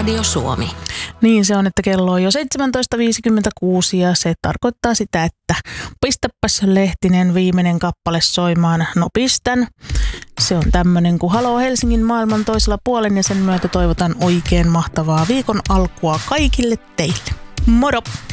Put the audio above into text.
Radio Suomi. Niin se on, että kello on jo 17.56 ja se tarkoittaa sitä, että pistäpäs Lehtinen viimeinen kappale soimaan. No pistän. Se on tämmönen kuin Haloo Helsingin maailman toisella puolen ja sen myötä toivotan oikein mahtavaa viikon alkua kaikille teille. Moro!